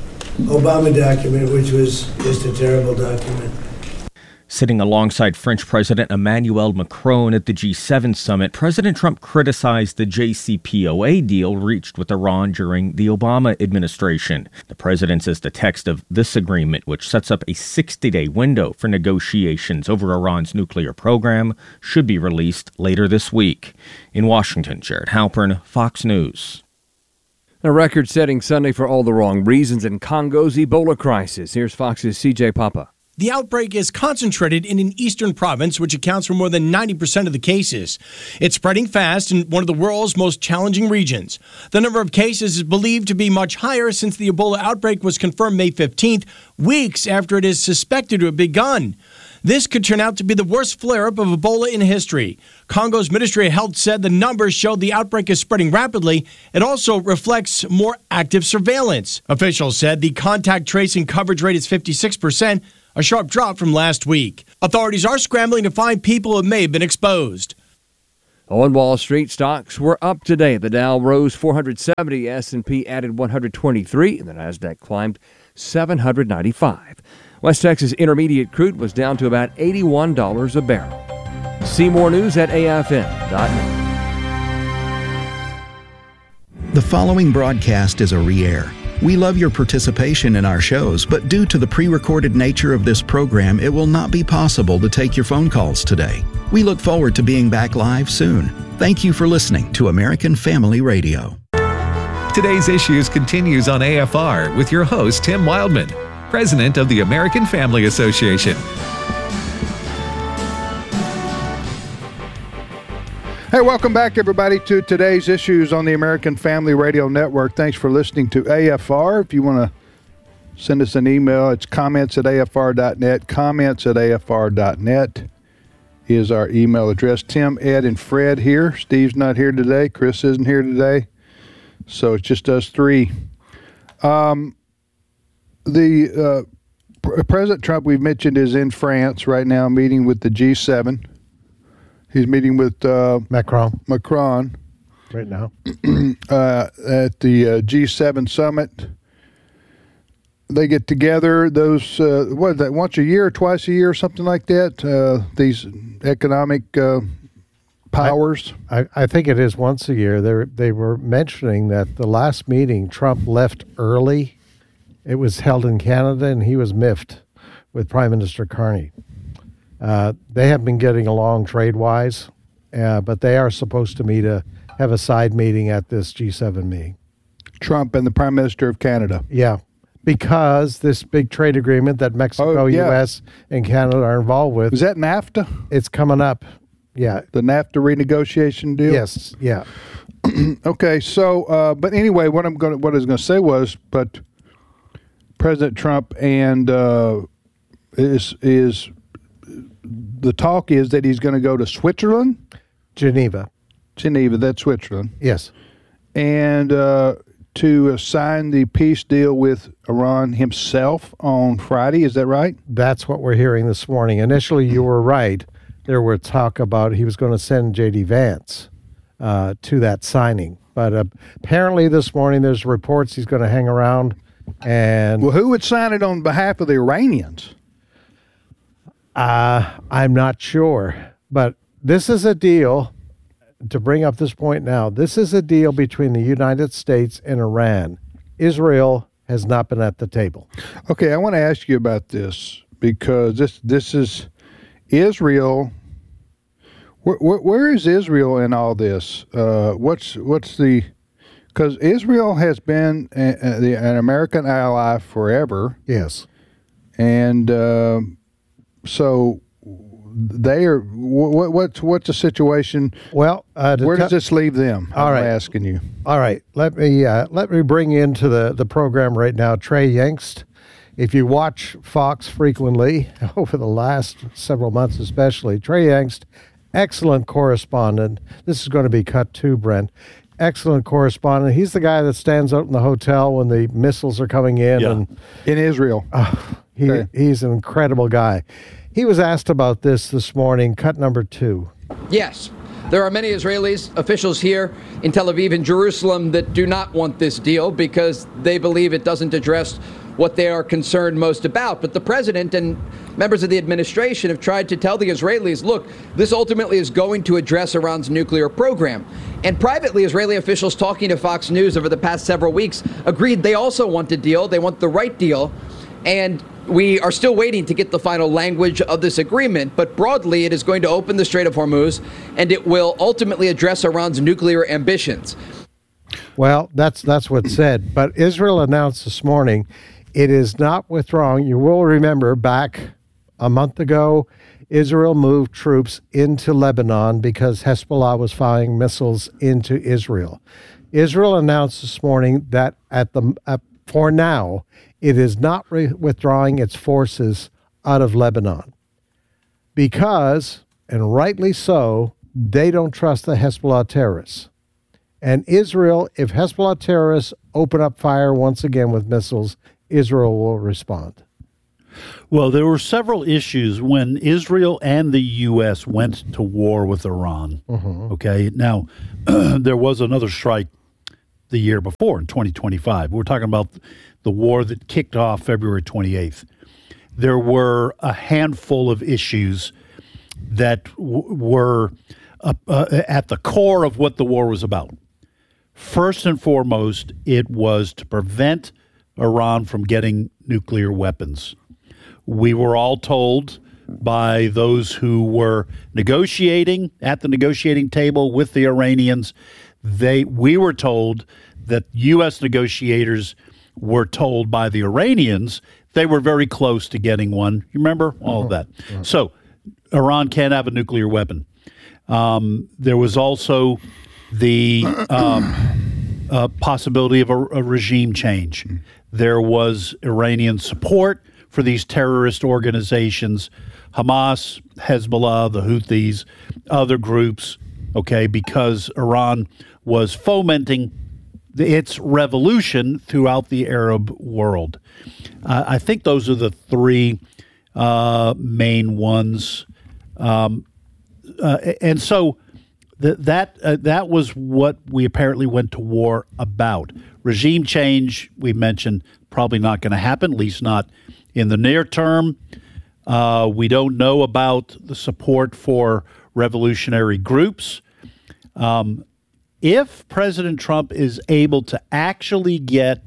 Obama document, which was just a terrible document. Sitting alongside French President Emmanuel Macron at the G seven summit, President Trump criticized the J C P O A deal reached with Iran during the Obama administration. The president says the text of this agreement, which sets up a sixty-day window for negotiations over Iran's nuclear program, should be released later this week. In Washington, Jared Halpern, Fox News. A record-setting Sunday for all the wrong reasons in Congo's Ebola crisis. Here's Fox's C J Papa. The outbreak is concentrated in an eastern province, which accounts for more than ninety percent of the cases. It's spreading fast in one of the world's most challenging regions. The number of cases is believed to be much higher since the Ebola outbreak was confirmed May fifteenth, weeks after it is suspected to have begun. This could turn out to be the worst flare-up of Ebola in history. Congo's Ministry of Health said the numbers show the outbreak is spreading rapidly. It also reflects more active surveillance. Officials said the contact tracing coverage rate is fifty-six percent, a sharp drop from last week. Authorities are scrambling to find people who may have been exposed. On Wall Street, stocks were up today. The Dow rose four hundred seventy, S and P added one hundred twenty-three, and the Nasdaq climbed seven hundred ninety-five. West Texas Intermediate crude was down to about eighty-one dollars a barrel. See more news at A F N dot net. The following broadcast is a re-air. We love your participation in our shows, but due to the pre-recorded nature of this program, it will not be possible to take your phone calls today. We look forward to being back live soon. Thank you for listening to American Family Radio. Today's Issues continues on A F R with your host, Tim Wildman, President of the American Family Association. Hey, welcome back, everybody, to Today's Issues on the American Family Radio Network. Thanks for listening to A F R. If you want to send us an email, it's comments at A F R dot net. Comments at A F R dot net is our email address. Tim, Ed, and Fred here. Steve's not here today. Chris isn't here today. So it's just us three. Um, the uh, President Trump, we've mentioned, is in France right now meeting with the G seven. He's meeting with uh, Macron. Macron right now uh, at the uh, G seven summit. They get together. Those uh, what is that? Once a year, twice a year, something like that. Uh, these economic uh, powers. I, I, I think it is once a year. They they were mentioning that the last meeting, Trump left early. It was held in Canada, and he was miffed with Prime Minister Carney. Uh, they have been getting along trade-wise, uh, but they are supposed to meet a have a side meeting at this G seven meeting. Trump and the Prime Minister of Canada. Yeah, because this big trade agreement that Mexico, oh, yeah. U S, and Canada are involved with. Is that NAFTA? It's coming up. Yeah. The NAFTA renegotiation deal? Yes, yeah. Okay, so, uh, but anyway, what I'm going what I was going to say was, but President Trump and uh, is is... the talk is that he's going to go to Switzerland? Geneva. Geneva, that's Switzerland. Yes. And uh, to uh, sign the peace deal with Iran himself on Friday, is that right? That's what we're hearing this morning. Initially, you were right. There were talk about he was going to send J D Vance uh, to that signing. But uh, apparently this morning there's reports he's going to hang around. And well, who would sign it on behalf of the Iranians? Uh, I'm not sure, but this is a deal, to bring up this point now, this is a deal between the United States and Iran. Israel has not been at the table. Okay, I want to ask you about this, because this this is Israel. Where, where, where is Israel in all this? Uh, what's what's the... Because Israel has been a, a, an American ally forever. Yes. And... Uh, So they are. What, what's what's the situation? Well, uh, where te- does this leave them? All I'm right. asking you. All right. Let me uh, let me bring you into the the program right now, Trey Yingst. If you watch Fox frequently over the last several months, especially, Trey Yingst, excellent correspondent. This is going to be cut too, Brent. Excellent correspondent. He's the guy that stands out in the hotel when the missiles are coming in. Yeah. And in Israel. Uh, he okay. He's an incredible guy. He was asked about this this morning, cut number two. Yes, there are many Israelis, officials here in Tel Aviv and Jerusalem, that do not want this deal because they believe it doesn't address what they are concerned most about. But the president and members of the administration have tried to tell the Israelis, look, this ultimately is going to address Iran's nuclear program. And privately, Israeli officials talking to Fox News over the past several weeks agreed they also want a deal. They want the right deal. And we are still waiting to get the final language of this agreement. But broadly, it is going to open the Strait of Hormuz, and it will ultimately address Iran's nuclear ambitions. Well, that's that's what's said. But Israel announced this morning it is not withdrawing. You will remember back a month ago, Israel moved troops into Lebanon because Hezbollah was firing missiles into Israel. Israel announced this morning that at the uh, for now, it is not re- withdrawing its forces out of Lebanon because, and rightly so, they don't trust the Hezbollah terrorists. And Israel, if Hezbollah terrorists open up fire once again with missiles, Israel will respond. Well, there were several issues when Israel and the U S went to war with Iran. Mm-hmm. Okay, now there was another strike the year before in twenty twenty-five. We're talking about the war that kicked off February twenty-eighth. There were a handful of issues that w- were uh, uh, at the core of what the war was about. First and foremost, it was to prevent Iran from getting nuclear weapons. We were all told by those who were negotiating at the negotiating table with the Iranians, they we were told that U S negotiators were told by the Iranians they were very close to getting one. You remember all of that? Mm-hmm. So Iran can't have a nuclear weapon. Um, there was also the um, uh, possibility of a, a regime change. There was Iranian support for these terrorist organizations, Hamas, Hezbollah, the Houthis, other groups, okay, because Iran was fomenting the, its revolution throughout the Arab world. Uh, I think those are the three uh, main ones. Um, uh, and so th- that uh, that was what we apparently went to war about. Regime change, we mentioned, probably not going to happen, at least not in the near term. Uh, we don't know about the support for revolutionary groups. Um, if President Trump is able to actually get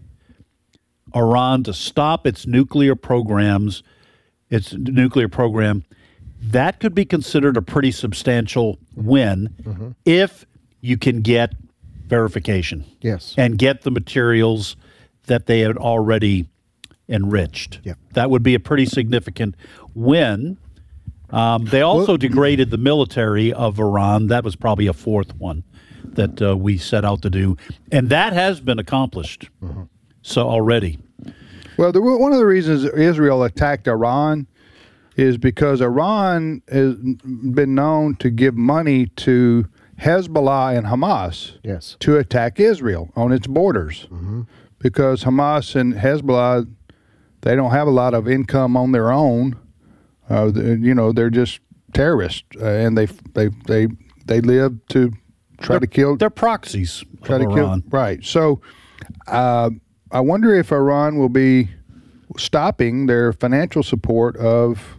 Iran to stop its nuclear programs, its nuclear program, that could be considered a pretty substantial win mm-hmm. if you can get verification. Yes. And get the materials that they had already enriched. Yep. That would be a pretty significant win. Um, they also well, degraded the military of Iran. That was probably a fourth one that uh, we set out to do. And that has been accomplished mm-hmm. so already. Well, the, one of the reasons Israel attacked Iran is because Iran has been known to give money to Hezbollah and Hamas yes. to attack Israel on its borders. Mm-hmm. Because Hamas and Hezbollah, they don't have a lot of income on their own. Uh, you know, they're just terrorists, uh, and they they they they live to try they're, to kill. They're proxies. Try of to Iran. kill. Right. So, uh, I wonder if Iran will be stopping their financial support of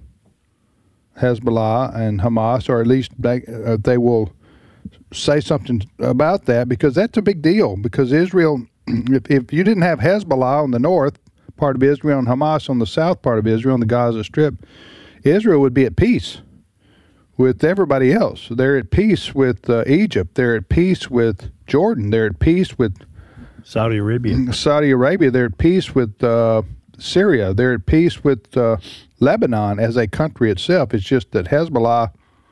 Hezbollah and Hamas, or at least they, uh, they will say something about that, because that's a big deal. Because Israel, if, if you didn't have Hezbollah on the north part of Israel and Hamas on the south part of Israel, on the Gaza Strip, Israel would be at peace with everybody else. They're at peace with uh, Egypt. They're at peace with Jordan. They're at peace with Saudi Arabia. Saudi Arabia. They're at peace with uh, Syria. They're at peace with uh, Lebanon as a country itself. It's just that Hezbollah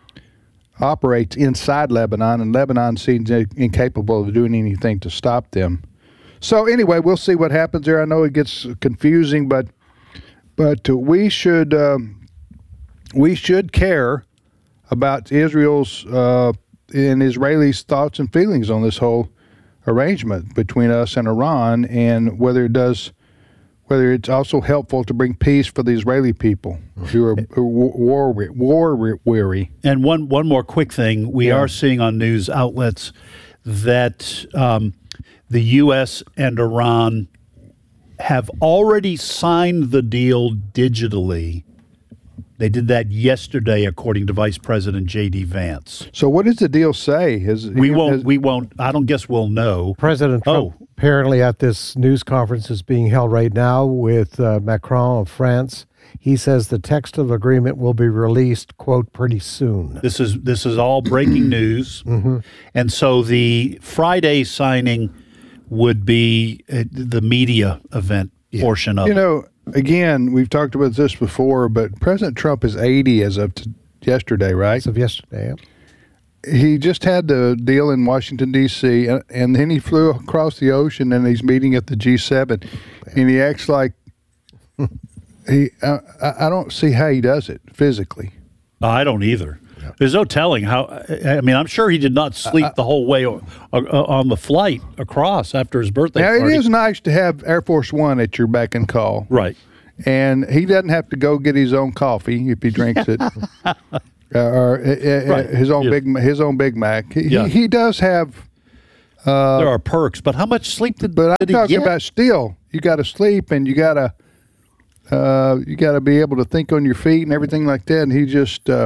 operates inside Lebanon, and Lebanon seems incapable of doing anything to stop them. So anyway, we'll see what happens there. I know it gets confusing, but but we should um, we should care about Israel's uh, and Israelis' thoughts and feelings on this whole arrangement between us and Iran, and whether it does, whether it's also helpful to bring peace for the Israeli people who are, who are war war weary. And one one more quick thing, we Yeah. are seeing on news outlets that um, the U S and Iran have already signed the deal digitally. They did that yesterday, according to Vice President J D. Vance. So, what does the deal say? Has, we won't. has, we won't. I don't guess we'll know. President Trump oh. apparently at this news conference is being held right now with uh, Macron of France. He says the text of the agreement will be released, quote, pretty soon. This is this is all breaking news, mm-hmm. and so the Friday signing would be uh, the media event yeah. portion of you it. know, again, we've talked about this before, but President Trump is eighty as of t- yesterday, right? As of yesterday, yeah. He just had the deal in Washington, D C, and, and then he flew across the ocean, and he's meeting at the G seven, and he acts like he. Uh, I don't see how he does it physically. I don't either. There's no telling how. I mean, I'm sure he did not sleep uh, the whole way o- o- on the flight across after his birthday now, party. It is nice to have Air Force One at your beck and call. Right. And he doesn't have to go get his own coffee if he drinks it. Uh, or uh, right. his own yeah. big his own Big Mac. He, yeah. he, he does have. Uh, there are perks, but how much sleep did, but did I'm talking he get? about still. You got to sleep, and you got to uh, you got to be able to think on your feet and everything like that. And he just uh,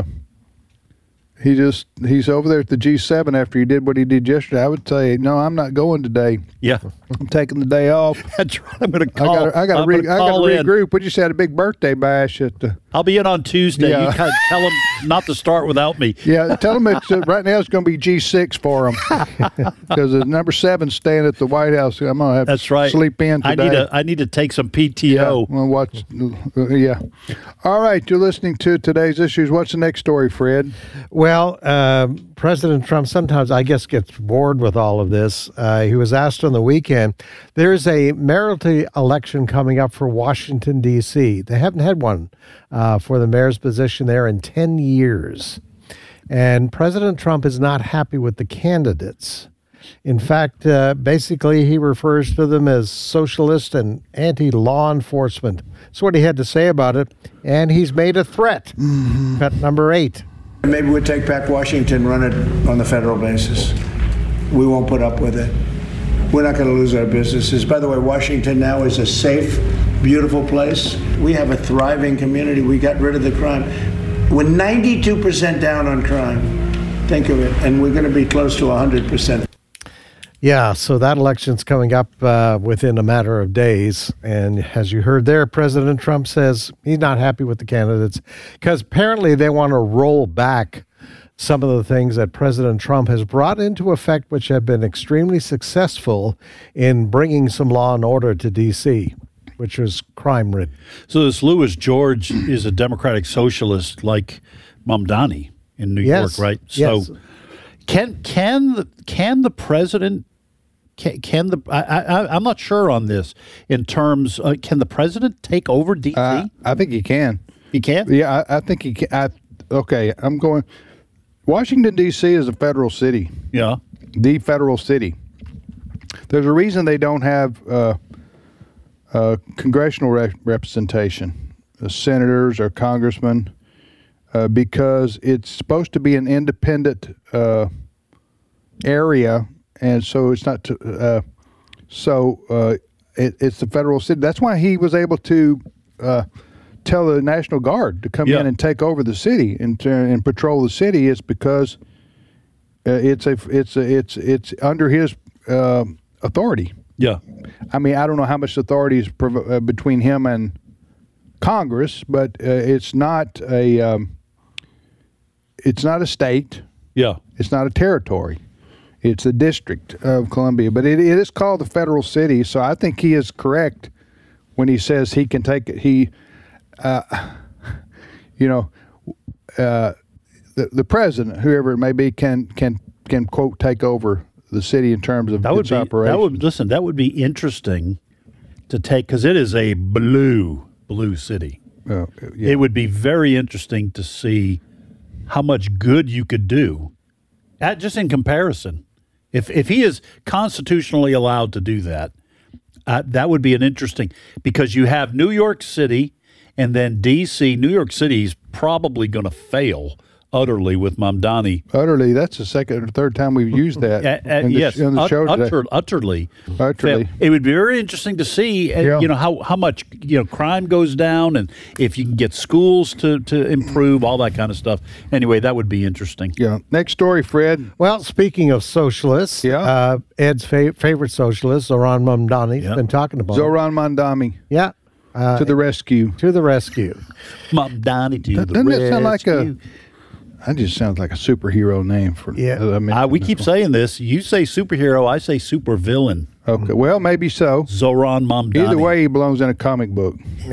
he just he's over there at the G seven after he did what he did yesterday. I would say, no, I'm not going today. Yeah, I'm taking the day off. That's right. I'm going to call. I got I got to re- I got to regroup. We just had a big birthday bash at the. I'll be in on Tuesday. Yeah. You kind of tell them not to start without me. Yeah, tell them it's uh, right now it's going to be G six for them because the number seven staying at the White House. I'm going to have That's to right. sleep in today. I need to I need to take some P T O. Yeah, we'll watch. Uh, yeah. All right, you're listening to Today's Issues. What's the next story, Fred? Well, uh, President Trump sometimes, I guess, gets bored with all of this. Uh, he was asked on the weekend, there's a mayoralty election coming up for Washington, D C. They haven't had one uh, for the mayor's position there in ten years. And President Trump is not happy with the candidates. In fact, uh, basically, he refers to them as socialist and anti-law enforcement. That's what he had to say about it. And he's made a threat. Mm-hmm. Cut number eight. Maybe we'll take back Washington, run it on the federal basis. We won't put up with it. We're not going to lose our businesses. By the way, Washington now is a safe, beautiful place. We have a thriving community. We got rid of the crime. We're ninety-two percent down on crime. Think of it. And we're going to be close to one hundred percent. Yeah, so that election's coming up uh, within a matter of days. And as you heard there, President Trump says he's not happy with the candidates because apparently they want to roll back some of the things that President Trump has brought into effect, which have been extremely successful in bringing some law and order to D C, which was crime-ridden. So this Louis George is a Democratic socialist like Mamdani in New yes. York, right? Yes. So can can the can the president can, can the I, I I'm not sure on this in terms uh, can the president take over D C? Uh, I think he can. He can. Yeah, I, I think he can. I, okay, I'm going. Washington, D C is a federal city. Yeah. The federal city. There's a reason they don't have uh, uh, congressional re- representation, uh, senators or congressmen, uh, because it's supposed to be an independent uh, area, and so it's not. To, uh, so uh, it, it's the federal city. That's why he was able to uh, tell the National Guard to come yeah. in and take over the city and and patrol the city. Is because uh, it's a it's a, it's it's under his uh, authority. Yeah, I mean, I don't know how much authority is prov- uh, between him and Congress, but uh, it's not a um, it's not a state. Yeah, it's not a territory. It's the District of Columbia, but it, it is called the federal city. So I think he is correct when he says he can take it. He, uh, you know, uh, the the president, whoever it may be, can can can quote take over the city in terms of that would its be, operations. That would listen. That would be interesting to take because it is a blue blue city. Uh, yeah. It would be very interesting to see how much good you could do, at, just in comparison. If if he is constitutionally allowed to do that, uh, that would be an interesting because you have New York City and then D C. New York City is probably going to fail utterly with Mamdani. Utterly, that's the second or third time we've used that. uh, uh, in the, yes, in the ut- show today. utter, utterly. Utterly. Fail. It would be very interesting to see, uh, Yeah. you know, how, how much you know crime goes down, and if you can get schools to, to improve, all that kind of stuff. Anyway, that would be interesting. Yeah. Next story, Fred. Well, speaking of socialists, Yeah. uh, Ed's fa- favorite socialist, Zoran Mamdani, has been talking about Zoran Mamdani. Yeah. Uh, to the rescue. To the rescue. Mamdani to Doesn't the rescue. that sound like a... That just sounds like a superhero name for. Yeah, I mean, uh, we keep saying this. You say superhero, I say supervillain. Okay, well, maybe so. Zoran Mamdani. Either way, he belongs in a comic book,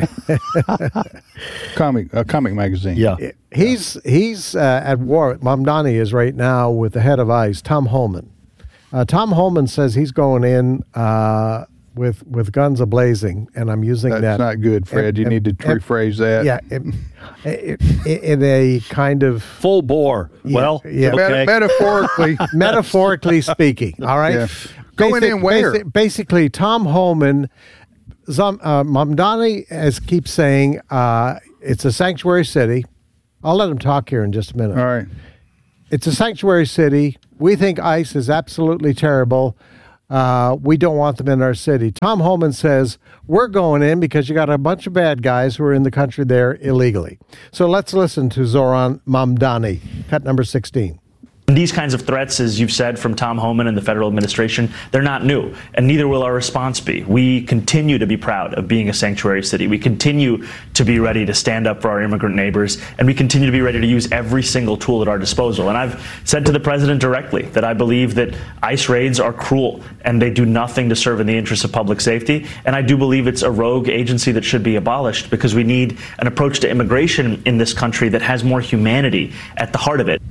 comic a comic magazine. Yeah, he's he's uh, at war. Mamdani is right now with the head of ICE, Tom Holman. Uh, Tom Holman says he's going in uh, with with guns a-blazing, and I'm using That's that. not good, Fred. And, you and, need to and, rephrase that. Yeah, in, in a kind of full bore. Yeah, well, yeah, okay. metaphorically, metaphorically speaking. All right, yeah. going Basic, in where? Basic, basically, Tom Holman, Zam, uh, Mamdani, as keeps saying, uh, it's a sanctuary city. I'll let him talk here in just a minute. All right. It's a sanctuary city. We think ICE is absolutely terrible. Uh, we don't want them in our city. Tom Holman says, we're going in because you got a bunch of bad guys who are in the country there illegally. So let's listen to Zoran Mamdani, cut number sixteen. These kinds of threats, as you've said, from Tom Homan and the federal administration, they're not new, and neither will our response be. We continue to be proud of being a sanctuary city. We continue to be ready to stand up for our immigrant neighbors, and we continue to be ready to use every single tool at our disposal. And I've said to the president directly that I believe that ICE raids are cruel, and they do nothing to serve in the interests of public safety. And I do believe it's a rogue agency that should be abolished, because we need an approach to immigration in this country that has more humanity at the heart of it.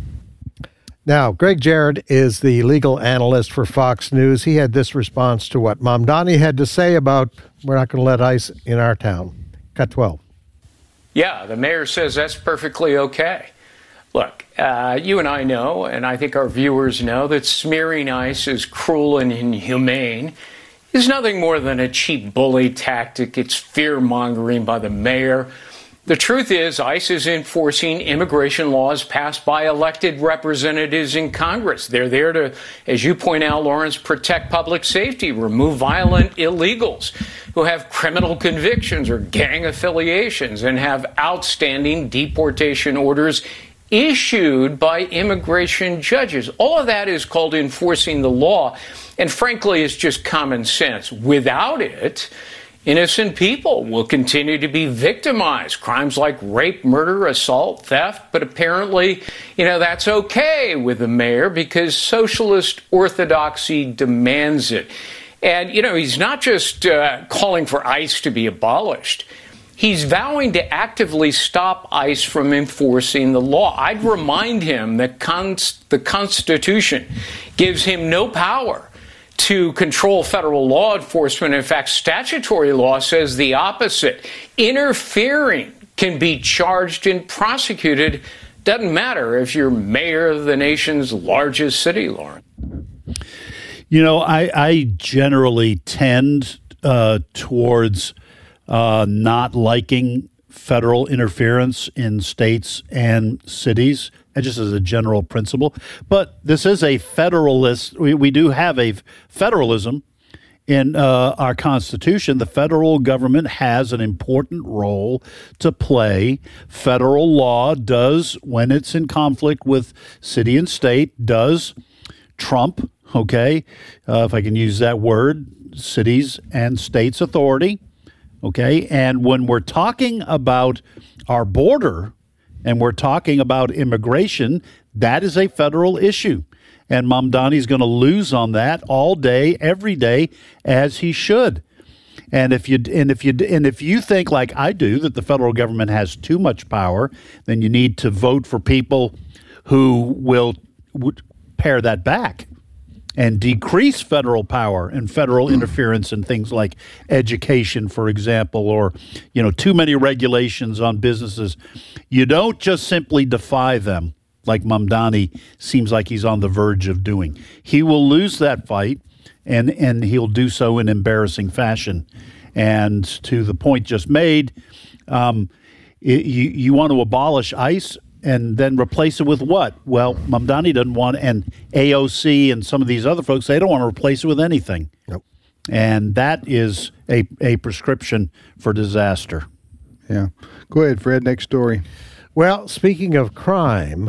Now, Greg Jarrett is the legal analyst for Fox News. He had this response to what Mamdani had to say about, we're not going to let ICE in our town. Cut twelve. Yeah, the mayor says that's perfectly okay. Look, uh, you and I know, and I think our viewers know, that smearing ICE as cruel and inhumane is nothing more than a cheap bully tactic. It's fear-mongering by the mayor. The truth is, ICE is enforcing immigration laws passed by elected representatives in Congress. They're there to, as you point out, Lawrence, protect public safety, remove violent illegals who have criminal convictions or gang affiliations, and have outstanding deportation orders issued by immigration judges. All of that is called enforcing the law, and frankly, it's just common sense. Without it, innocent people will continue to be victimized. Crimes like rape, murder, assault, theft. But apparently, you know, that's okay with the mayor because socialist orthodoxy demands it. And, you know, he's not just uh, calling for ICE to be abolished. He's vowing to actively stop ICE from enforcing the law. I'd remind him that cons- the Constitution gives him no power to control federal law enforcement. In fact, statutory law says the opposite. Interfering can be charged and prosecuted. Doesn't matter if you're mayor of the nation's largest city, Lauren. You know, I, I generally tend uh, towards uh, not liking federal interference in states and cities, and just as a general principle. But this is a federalist. We, we do have a federalism in uh, our Constitution. The federal government has an important role to play. Federal law does, when it's in conflict with city and state, does trump, okay, uh, if I can use that word, cities and states' authority, okay? And when we're talking about our border, and we're talking about immigration, that is a federal issue. And Mamdani's going to lose on that all day, every day, as he should. And if you and if you and if you think like I do that the federal government has too much power, then you need to vote for people who will would pare that back and decrease federal power and federal interference in things like education, for example, or, you know, too many regulations on businesses. You don't just simply defy them like Mamdani seems like he's on the verge of doing. He will lose that fight, and, and he'll do so in embarrassing fashion. And to the point just made, um, it, you, you want to abolish ICE and then replace it with what? Well, Mamdani doesn't want, and A O C and some of these other folks, they don't want to replace it with anything. Nope. And that is a, a prescription for disaster. Yeah. Go ahead, Fred. Next story. Well, speaking of crime,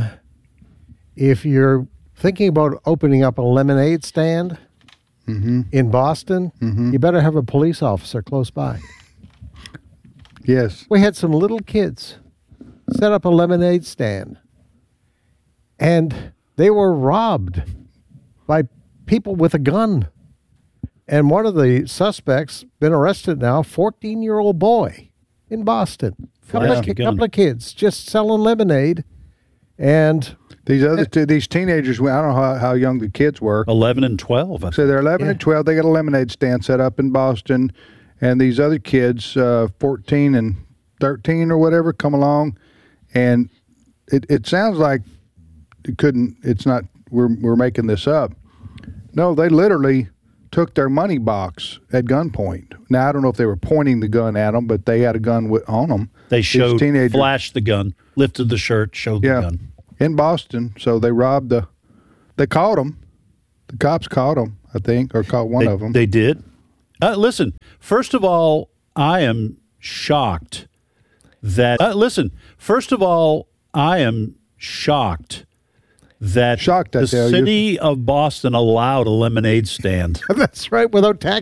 if you're thinking about opening up a lemonade stand mm-hmm. in Boston, mm-hmm. you better have a police officer close by. Yes. We had some little kids set up a lemonade stand, and they were robbed by people with a gun. And one of the suspects been arrested now, fourteen-year-old boy in Boston. Couple, Flash of, the gun. couple of kids just selling lemonade. And these other two, these teenagers, I don't know how, how young the kids were. eleven and twelve. I So they're eleven Yeah. and twelve. They got a lemonade stand set up in Boston. And these other kids, uh, fourteen and thirteen or whatever, come along. And it, it sounds like it couldn't, it's not, we're, we're making this up. No, they literally took their money box at gunpoint. Now, I don't know if they were pointing the gun at them, but they had a gun with, on them. They These showed, teenagers- flashed the gun, lifted the shirt, showed yeah, the gun. in Boston. So they robbed the, they caught them. The cops caught them, I think, or caught one they, of them. They did. Uh, listen, first of all, I am shocked that. Uh, listen, first of all, I am shocked that shocked, I the tell you. city of Boston allowed a lemonade stand. That's right, without tax